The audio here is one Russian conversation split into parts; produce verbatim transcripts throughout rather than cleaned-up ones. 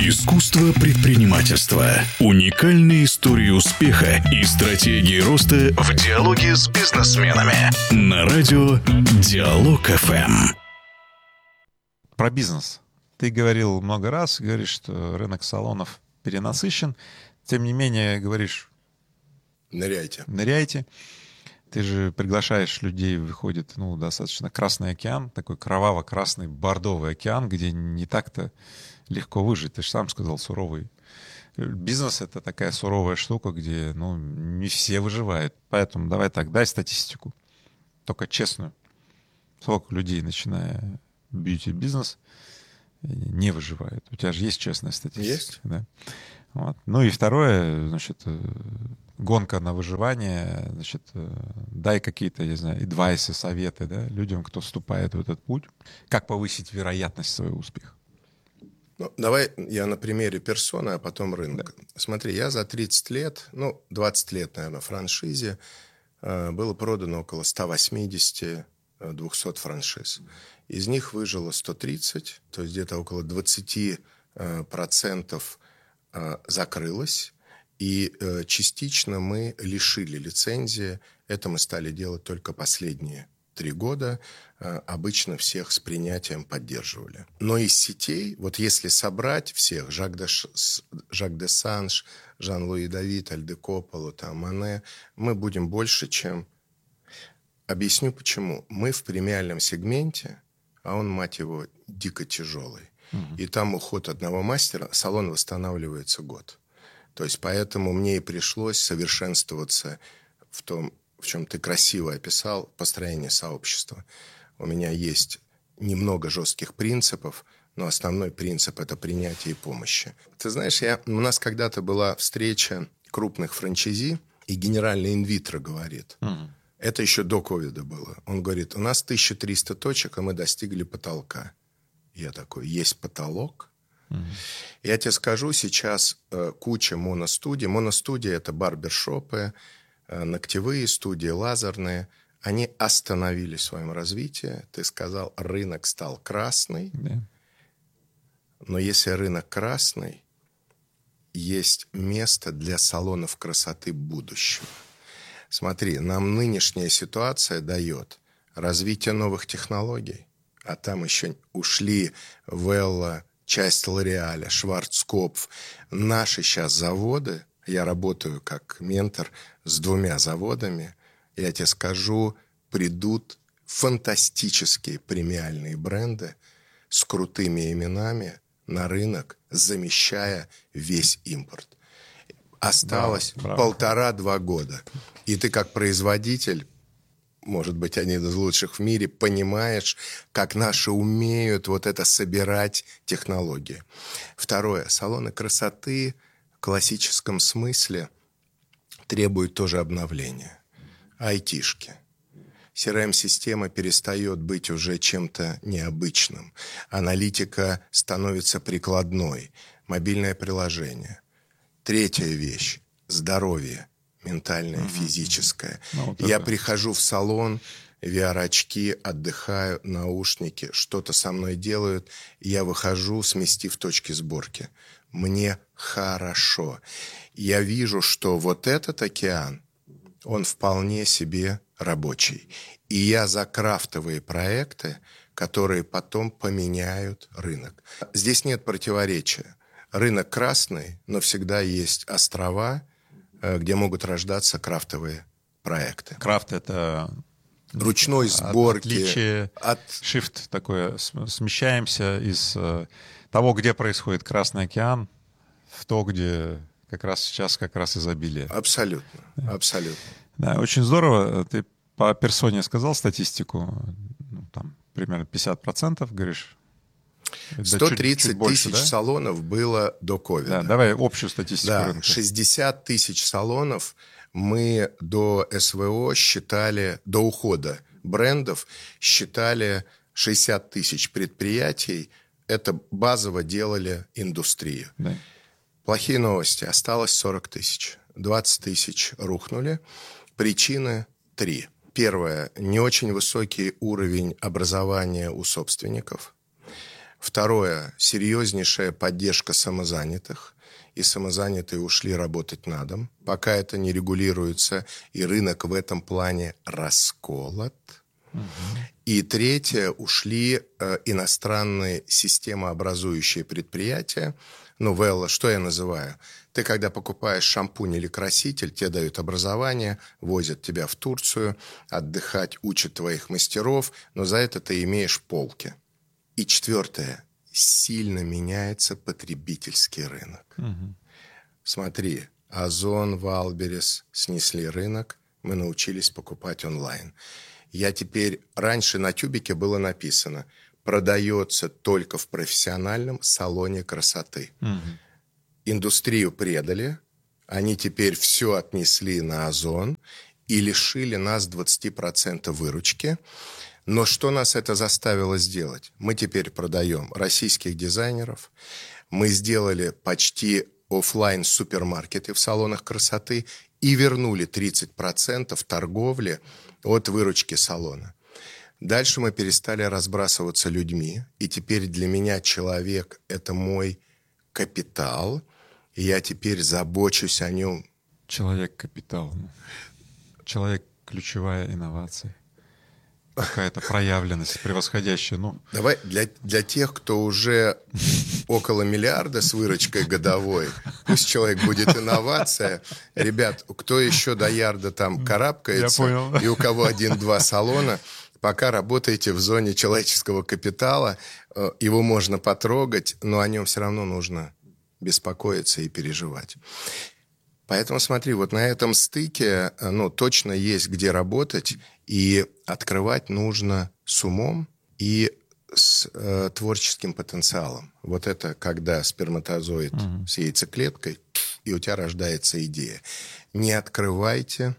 Искусство предпринимательства. Уникальные истории успеха и стратегии роста в диалоге с бизнесменами. На радио Диалог эф эм. Про бизнес. Ты говорил много раз, говоришь, что рынок салонов перенасыщен. Тем не менее, говоришь... Ныряйте. Ныряйте. Ты же приглашаешь людей, выходит, ну, достаточно Красный океан, такой кроваво-красный бордовый океан, где не так-то легко выжить. Ты же сам сказал, суровый. Бизнес — это такая суровая штука, где, ну, не все выживают. Поэтому давай так, дай статистику, только честную. Сколько людей, начиная бьюти-бизнес, не выживают? У тебя же есть честная статистика. Есть. Да? Вот. Ну и второе, значит, гонка на выживание, значит, дай какие-то, я знаю, адвайсы, советы, да, людям, кто вступает в этот путь, как повысить вероятность своего успеха. Ну, давай я на примере персоны, а потом рынка. Да. Смотри, я за тридцать лет, ну, двадцать лет, наверное, франшизе, было продано около сто восемьдесят - двести франшиз. Из них выжило сто тридцать, то есть где-то около двадцать процентов закрылось. И э, частично мы лишили лицензии. Это мы стали делать только последние три года. Э, обычно всех с принятием поддерживали. Но из сетей, вот если собрать всех, Жак де, Жак де Санж, Жан-Луи Давид, Аль де Кополо, там, Мане, мы будем больше, чем... Объясню почему. Мы в премиальном сегменте, а он, мать его, дико тяжелый. Угу. И там уход одного мастера, салон восстанавливается год. То есть поэтому мне и пришлось совершенствоваться в том, в чем ты красиво описал, построение сообщества. У меня есть немного жестких принципов, но основной принцип – это принятие и помощи. Ты знаешь, я, у нас когда-то была встреча крупных франчайзи, и генеральный инвитро говорит, угу. Это еще до ковида было. Он говорит, у нас тысяча триста точек, а мы достигли потолка. Я такой, есть потолок? Mm-hmm. Я тебе скажу, сейчас э, куча моностудий. Моностудии – это барбершопы, э, ногтевые студии, лазерные. Они остановили в своем развитии. Ты сказал, рынок стал красный. Yeah. Но если рынок красный, есть место для салонов красоты будущего. Смотри, нам нынешняя ситуация дает развитие новых технологий. А там еще ушли Велла, часть Лореаля, Шварцкопф. Наши сейчас заводы, я работаю как ментор с двумя заводами, я тебе скажу, придут фантастические премиальные бренды с крутыми именами на рынок, замещая весь импорт. Осталось браво, браво. полтора-два года. И ты как производитель, может быть, они из лучших в мире, понимаешь, как наши умеют вот это собирать технологии. Второе. Салоны красоты в классическом смысле требуют тоже обновления. Айтишки. си ар эм-система перестает быть уже чем-то необычным. Аналитика становится прикладной. Мобильное приложение. Третья вещь. Здоровье. Ментальное, mm-hmm. физическое. Ну, вот Я это... прихожу в салон, ви ар-очки, отдыхаю, наушники, что-то со мной делают, я выхожу, сместив точки сборки. Мне хорошо. Я вижу, что вот этот океан, он вполне себе рабочий. И я за крафтовые проекты, которые потом поменяют рынок. Здесь нет противоречия. Рынок красный, но всегда есть острова, где могут рождаться крафтовые проекты. Крафт — это... Ручной сборки. Отличие, от... shift такое. Смещаемся из того, где происходит Красный океан, в то, где как раз сейчас как раз изобилие. Абсолютно, да. абсолютно. Да, очень здорово. Ты по персоне сказал статистику, ну, там примерно пятьдесят процентов, говоришь? сто тридцать тысяч да? салонов было до ковида. Да, давай общую статистику да, рынка. шестьдесят тысяч салонов мы до эс вэ о считали, до ухода брендов считали шестьдесят тысяч предприятий. Это базово делали индустрию. Да. Плохие новости. Осталось сорок тысяч. двадцать тысяч рухнули. Причины три. Первое. Не очень высокий уровень образования у собственников. Второе, серьезнейшая поддержка самозанятых. И самозанятые ушли работать на дом, пока это не регулируется, и рынок в этом плане расколот. Угу. И третье, ушли э, иностранные системообразующие предприятия. Ну, Велла, что я называю? Ты, когда покупаешь шампунь или краситель, тебе дают образование, возят тебя в Турцию, отдыхать, учат твоих мастеров, но за это ты имеешь полки. И четвертое, сильно меняется потребительский рынок. Угу. Смотри, Озон, Валберес снесли рынок, мы научились покупать онлайн. Я теперь, раньше на тюбике было написано, продается только в профессиональном салоне красоты. Угу. Индустрию предали, они теперь все отнесли на Озон и лишили нас двадцать процентов выручки. Но что нас это заставило сделать? Мы теперь продаем российских дизайнеров, мы сделали почти офлайн супермаркеты в салонах красоты и вернули тридцать процентов торговли от выручки салона. Дальше мы перестали разбрасываться людьми, и теперь для меня человек – это мой капитал, и я теперь забочусь о нем. Человек-капитал. Человек – ключевая инновация. Какая-то проявленность превосходящая. Ну. Давай для, для тех, кто уже около миллиарда с выручкой годовой, пусть человек будет инновация. Ребят, кто еще до ярда там карабкается, и у кого один-два салона, пока работаете в зоне человеческого капитала, его можно потрогать, но о нем все равно нужно беспокоиться и переживать. Поэтому смотри, вот на этом стыке, ну, точно есть где работать, и открывать нужно с умом и с э, творческим потенциалом. Вот это когда сперматозоид угу. с яйцеклеткой, и у тебя рождается идея. Не открывайте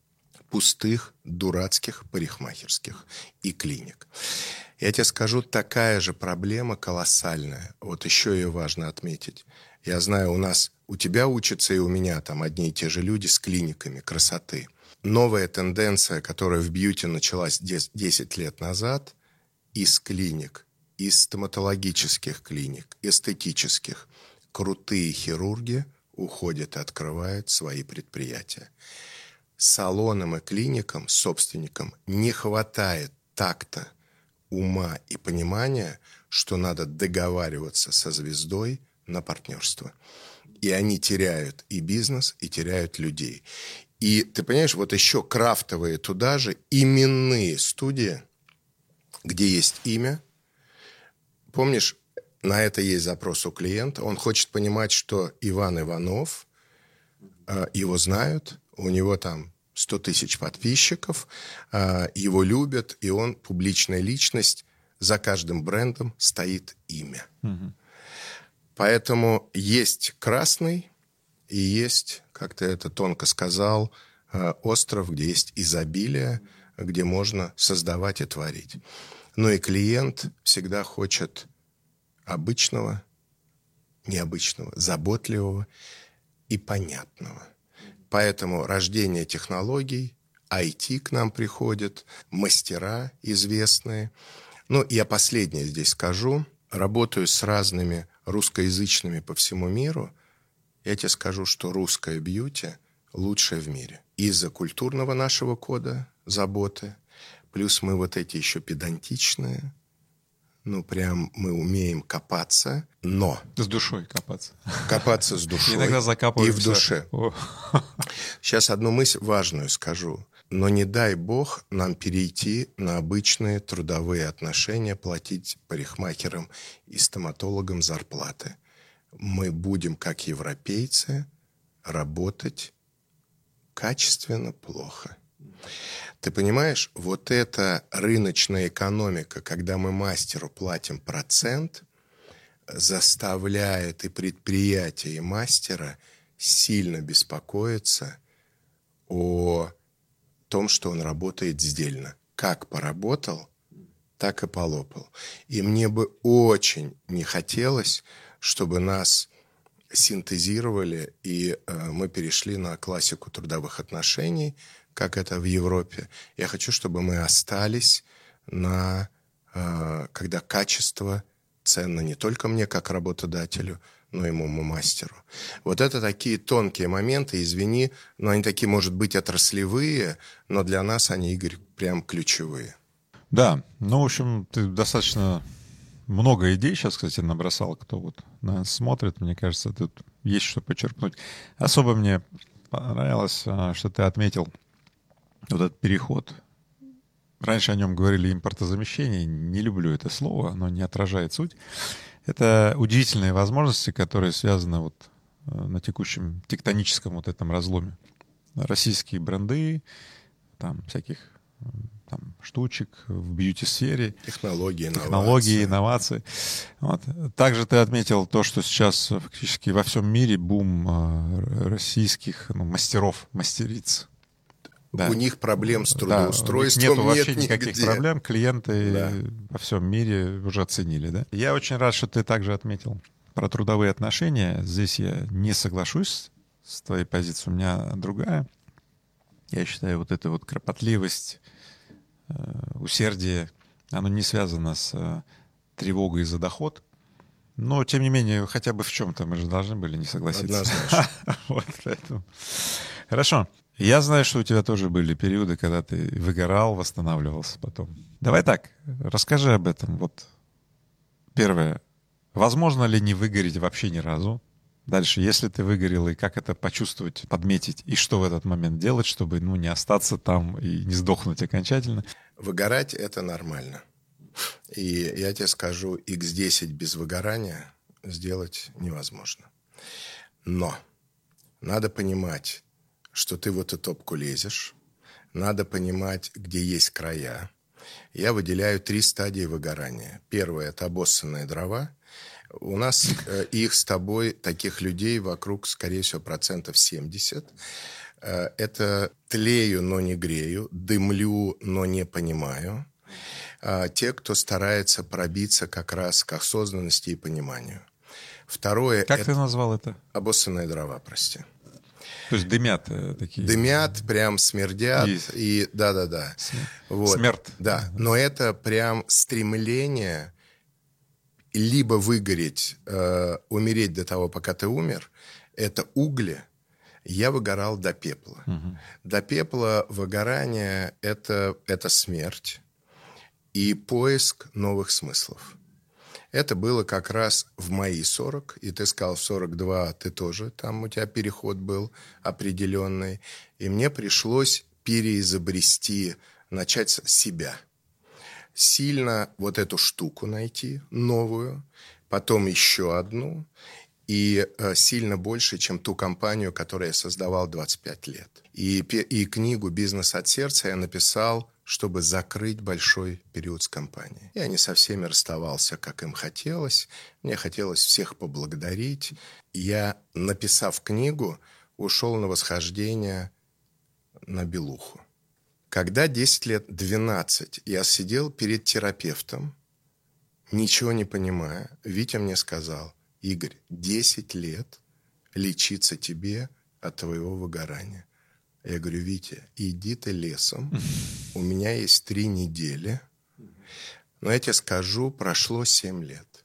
пустых, дурацких парикмахерских и клиник. Я тебе скажу, такая же проблема колоссальная. Вот еще ее важно отметить. Я знаю, у нас, у тебя учатся и у меня там одни и те же люди с клиниками красоты. Новая тенденция, которая в бьюти началась десять лет назад, из клиник, из стоматологических клиник, эстетических, крутые хирурги уходят и открывают свои предприятия. Салонам и клиникам, собственникам не хватает такта, ума и понимания, что надо договариваться со звездой на партнерство. И они теряют и бизнес, и теряют людей. И ты понимаешь, вот еще крафтовые туда же именные студии, где есть имя. Помнишь, на это есть запрос у клиента. Он хочет понимать, что Иван Иванов, его знают, у него там сто тысяч подписчиков, его любят, и он публичная личность. За каждым брендом стоит имя. Угу. Поэтому есть красный и есть, как ты это тонко сказал, остров, где есть изобилие, где можно создавать и творить. Ну и клиент всегда хочет обычного, необычного, заботливого и понятного. Поэтому рождение технологий, ай ти к нам приходит, мастера известные. Ну, я последнее здесь скажу. Работаю с разными русскоязычными по всему миру. Я тебе скажу, что русская бьюти лучшая в мире. Из-за культурного нашего кода заботы. Плюс мы вот эти еще педантичные. Ну, прям мы умеем копаться, но... С душой копаться. Копаться с душой. Иногда закапываемся. И в душе. О. Сейчас одну мысль важную скажу. Но не дай бог нам перейти на обычные трудовые отношения, платить парикмахерам и стоматологам зарплаты. Мы будем, как европейцы, работать качественно плохо. Ты понимаешь, вот эта рыночная экономика, когда мы мастеру платим процент, заставляет и предприятие, и мастера сильно беспокоиться о том, что он работает сдельно. Как поработал, так и полопал. И мне бы очень не хотелось, чтобы нас синтезировали, и э, мы перешли на классику трудовых отношений, как это в Европе. Я хочу, чтобы мы остались на, э, когда качество ценно не только мне как работодателю, но и моему мастеру. Вот это такие тонкие моменты, извини, но они такие, может быть, отраслевые, но для нас они, Игорь, прям ключевые. Да, ну, в общем, ты достаточно много идей сейчас, кстати, набросал, кто вот нас смотрит. Мне кажется, тут есть что подчеркнуть. Особо мне понравилось, что ты отметил вот этот переход. Раньше о нем говорили импортозамещение. Не люблю это слово, оно не отражает суть. Это удивительные возможности, которые связаны вот на текущем тектоническом вот этом разломе. Российские бренды, там всяких там, штучек в бьюти-сфере. Технологии, технологии, инновации. Вот. Также ты отметил то, что сейчас фактически во всем мире бум российских ну, мастеров, мастериц. Да. У них проблем с трудоустройством да, у них нету нет вообще никаких нигде. проблем. Клиенты да. во всем мире уже оценили. Да? Я очень рад, что ты также отметил про трудовые отношения. Здесь я не соглашусь с твоей позицией. У меня другая. Я считаю, вот эта вот кропотливость, усердие, оно не связано с тревогой за доход. Но, тем не менее, хотя бы в чем-то мы же должны были не согласиться. Однозначно. Вот поэтому. Хорошо. Я знаю, что у тебя тоже были периоды, когда ты выгорал, восстанавливался потом. Давай так, расскажи об этом. Вот первое. Возможно ли не выгореть вообще ни разу? Дальше, если ты выгорел, и как это почувствовать, подметить, и что в этот момент делать, чтобы ну, не остаться там и не сдохнуть окончательно? Выгорать — это нормально. И я тебе скажу, икс десять без выгорания сделать невозможно. Но надо понимать, что ты в эту топку лезешь. Надо понимать, где есть края. Я выделяю три стадии выгорания. Первая — это обоссанные дрова. У нас э, их с тобой, таких людей, вокруг, скорее всего, процентов семьдесят. Э, это тлею, но не грею, дымлю, но не понимаю. Э, те, кто старается пробиться как раз к осознанности и пониманию. Второе... Как это... ты назвал это? Обоссанные дрова, прости. То есть дымят такие. Дымят, прям смердят. Есть. И да-да-да. См... Вот. Смерть. Да, но это прям стремление либо выгореть, э, умереть до того, пока ты умер. Это угли. Я выгорал до пепла. Угу. До пепла выгорание – это, это смерть и поиск новых смыслов. Это было как раз в мои сорок, и ты сказал, в сорок два ты тоже, там у тебя переход был определенный. И мне пришлось переизобрести, начать с себя. Сильно вот эту штуку найти, новую, потом еще одну, и э, сильно больше, чем ту компанию, которую я создавал двадцать пять лет. И, и книгу «Бизнес от сердца» я написал, чтобы закрыть большой период с компанией. Я не со всеми расставался, как им хотелось. Мне хотелось всех поблагодарить. Я, написав книгу, ушел на восхождение на белуху. Когда десять лет, двенадцать, я сидел перед терапевтом, ничего не понимая, Витя мне сказал: Игорь, десять лет лечиться тебе от твоего выгорания. Я говорю: Витя, иди ты лесом, у меня есть три недели, но я тебе скажу, прошло семь лет.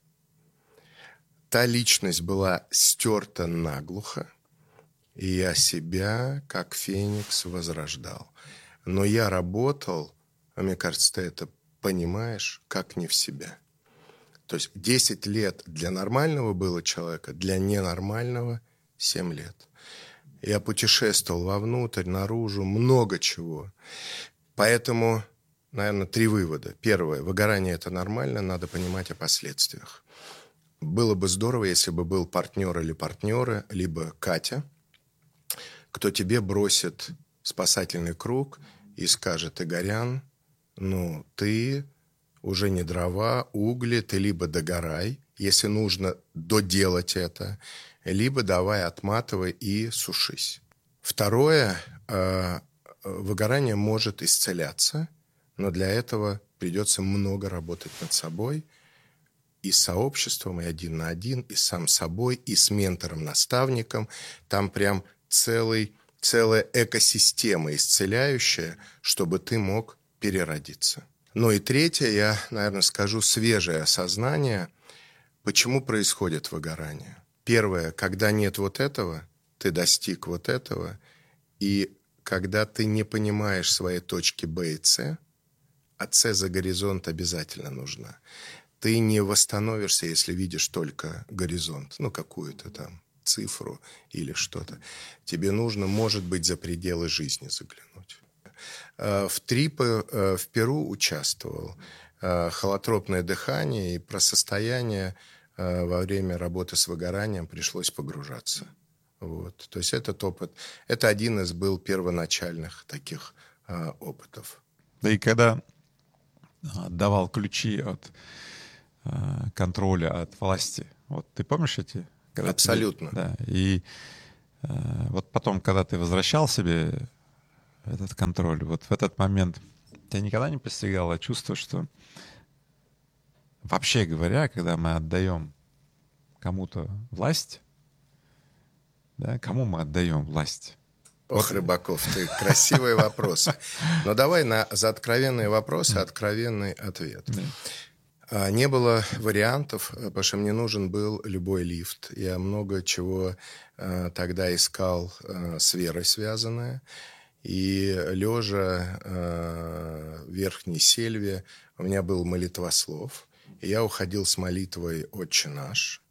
Та личность была стерта наглухо, и я себя, как феникс, возрождал. Но я работал, а мне кажется, ты это понимаешь, как не в себя. То есть десять лет для нормального было человека, для ненормального семь лет. Я путешествовал вовнутрь, наружу, много чего. Поэтому, наверное, три вывода. Первое. Выгорание – это нормально, надо понимать о последствиях. Было бы здорово, если бы был партнер или партнеры, либо Катя, кто тебе бросит спасательный круг и скажет: Игорян, ну, ты уже не дрова, угли, ты либо догорай, если нужно доделать это, либо давай отматывай и сушись. Второе, выгорание может исцеляться, но для этого придется много работать над собой, и с сообществом, и один на один, и сам собой, и с ментором-наставником. Там прям целый, целая экосистема исцеляющая, чтобы ты мог переродиться. Ну и третье, я, наверное, скажу свежее осознание. Почему происходит выгорание? Первое, когда нет вот этого, ты достиг вот этого, и когда ты не понимаешь свои точки Б и С, а С за горизонт обязательно нужна, ты не восстановишься, если видишь только горизонт, ну, какую-то там цифру или что-то. Тебе нужно, может быть, за пределы жизни заглянуть. В трипы в Перу участвовал. Холотропное дыхание, и про состояние во время работы с выгоранием пришлось погружаться. Вот. То есть этот опыт, это один из был первоначальных таких а, опытов. Да и когда отдавал ключи от а, контроля, от власти, вот ты помнишь эти? Когда Абсолютно. Тебе, да, и а, вот потом, когда ты возвращал себе этот контроль, вот в этот момент тебя никогда не постигало чувство, что вообще говоря, когда мы отдаем кому-то власть, да, кому мы отдаем власть? Ох, Рыбаков, ты красивые вопросы. Но давай на, за откровенные вопросы откровенный ответ. Да. Не было вариантов, потому что мне нужен был любой лифт. Я много чего тогда искал с верой связанное. И лежа в Верхней Сельве у меня был молитвослов. И я уходил с молитвой «Отче наш»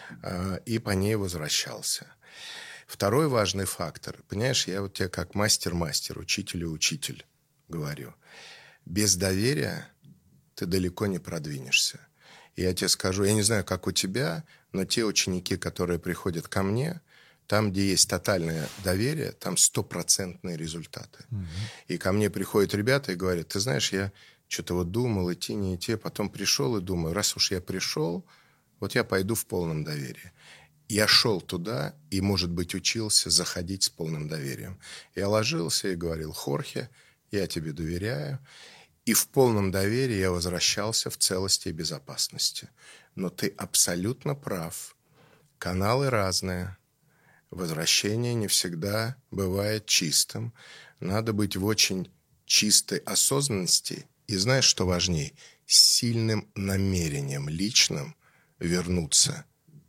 и по ней возвращался. Второй важный фактор. Понимаешь, я вот тебе как мастер-мастер, учитель и учитель говорю. Без доверия ты далеко не продвинешься. И я тебе скажу, я не знаю, как у тебя, но те ученики, которые приходят ко мне, там, где есть тотальное доверие, там стопроцентные результаты. Угу. И ко мне приходят ребята и говорят, ты знаешь, я что-то вот думал, идти, не идти, потом пришел и думаю, раз уж я пришел, вот я пойду в полном доверии. Я шел туда и, может быть, учился заходить с полным доверием. Я ложился и говорил, Хорхе, я тебе доверяю. И в полном доверии я возвращался в целости и безопасности. Но ты абсолютно прав. Каналы разные. Возвращение не всегда бывает чистым. Надо быть в очень чистой осознанности. И знаешь, что важнее? С сильным намерением личным вернуться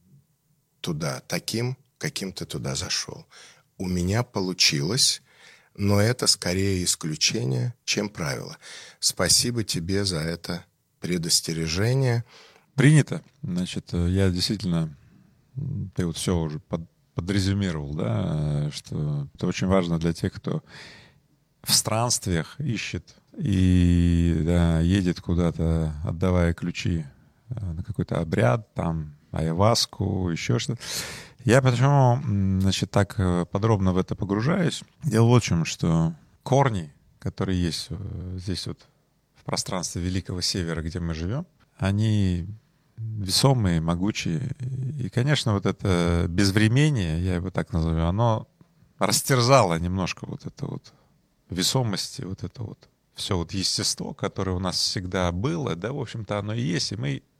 туда таким, каким ты туда зашел. У меня получилось, но это скорее исключение, чем правило. Спасибо тебе за это предостережение. Принято. Значит, я действительно, ты вот все уже под, подрезюмировал, да, что это очень важно для тех, кто в странствиях ищет и да, едет куда-то, отдавая ключи на какой-то обряд, там, айваску, еще что-то. Я почему, значит, так подробно в это погружаюсь? Дело вот в чем, что корни, которые есть здесь вот в пространстве Великого Севера, где мы живем, они весомые, могучие. И, конечно, вот это безвремение, я его так назову, оно растерзало немножко вот это вот весомости, вот это вот все вот естество, которое у нас всегда было, да, в общем-то, оно и есть, и мы